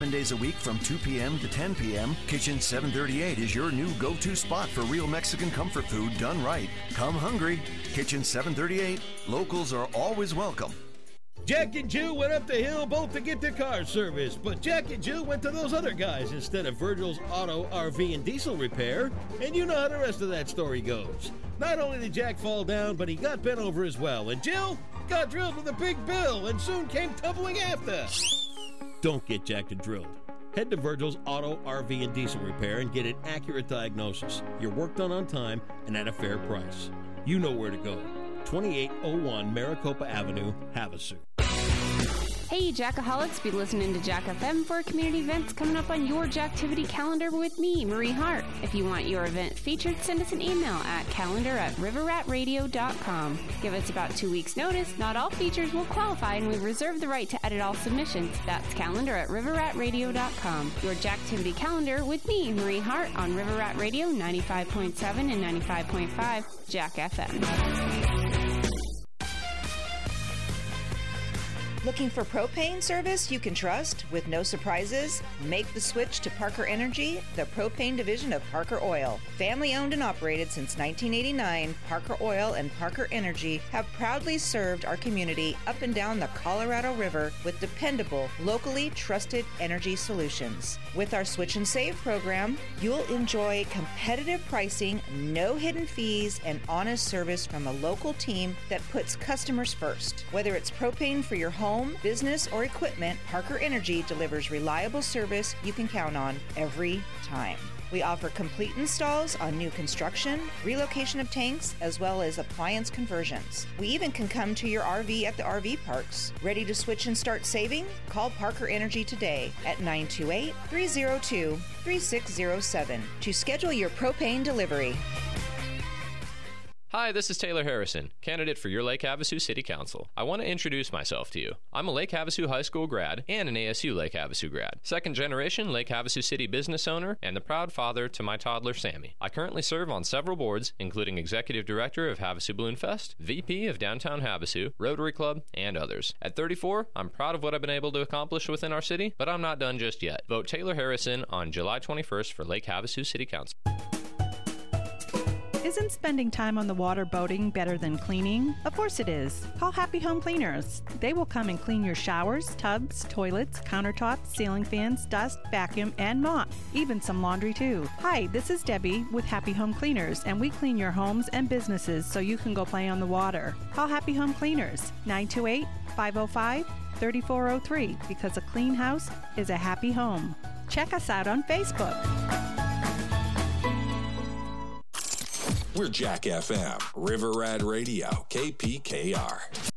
7 days a week from 2 p.m. to 10 p.m., Kitchen 738 is your new go-to spot for real Mexican comfort food done right. Come hungry. Kitchen 738. Locals are always welcome. Jack and Jill went up the hill both to get their cars serviced, but Jack and Jill went to those other guys instead of Virgil's Auto, RV, and Diesel Repair, and you know how the rest of that story goes. Not only did Jack fall down, but he got bent over as well, and Jill got drilled with a big bill and soon came tumbling after. Don't get jacked and drilled. Head to Virgil's Auto, RV, and Diesel Repair and get an accurate diagnosis, your work done on time, and at a fair price. You know where to go. 2801 Maricopa Avenue, Havasu. Hey, Jackaholics, be listening to Jack FM for community events coming up on your Jacktivity calendar with me, Marie Hart. If you want your event featured, send us an email at calendar@riverratradio.com. Give us about 2 weeks' notice. Not all features will qualify, and we reserve the right to edit all submissions. That's calendar@riverratradio.com. Your Jacktivity calendar with me, Marie Hart, on River Rat Radio 95.7 and 95.5 Jack FM. Looking for propane service you can trust with no surprises? Make the switch to Parker Energy, the propane division of Parker Oil. Family owned and operated since 1989, Parker Oil and Parker Energy have proudly served our community up and down the Colorado River with dependable, locally trusted energy solutions. With our Switch and Save program, you'll enjoy competitive pricing, no hidden fees, and honest service from a local team that puts customers first. Whether it's propane for your home, business, or equipment, Parker Energy delivers reliable service you can count on every time. We offer complete installs on new construction, relocation of tanks, as well as appliance conversions. We even can come to your RV at the RV parks. Ready to switch and start saving? Call Parker Energy today at 928-302-3607 to schedule your propane delivery. Hi, this is Taylor Harrison, candidate for your Lake Havasu City Council. I want to introduce myself to you. I'm a Lake Havasu High School grad and an ASU Lake Havasu grad. Second generation Lake Havasu City business owner and the proud father to my toddler Sammy. I currently serve on several boards, including Executive Director of Havasu Balloon Fest, VP of Downtown Havasu, Rotary Club, and others. At 34, I'm proud of what I've been able to accomplish within our city, but I'm not done just yet. Vote Taylor Harrison on July 21st for Lake Havasu City Council. Isn't spending time on the water boating better than cleaning? Of course it is. Call Happy Home Cleaners. They will come and clean your showers, tubs, toilets, countertops, ceiling fans, dust, vacuum, and mop. Even some laundry too. Hi, this is Debbie with Happy Home Cleaners, and we clean your homes and businesses so you can go play on the water. Call Happy Home Cleaners, 928-505-3403, because a clean house is a happy home. Check us out on Facebook. We're Jack FM, River Rat Radio, KPKR.